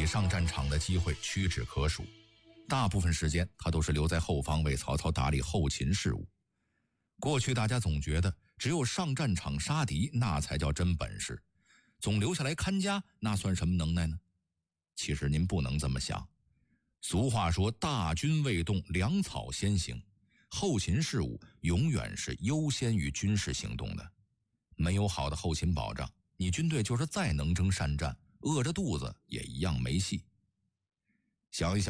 己上战场的机会屈指可数，大部分时间他都是留在后方为曹操打理后勤事务。过去大家总觉得只有上战场杀敌那才叫真本事，总留下来看家那算什么能耐呢？其实您不能这么想。俗话说大军未动，粮草先行，后勤事务永远是优先于军事行动的。没有好的后勤保障，你军队就是再能征善战，饿着肚子也一样没戏。想一想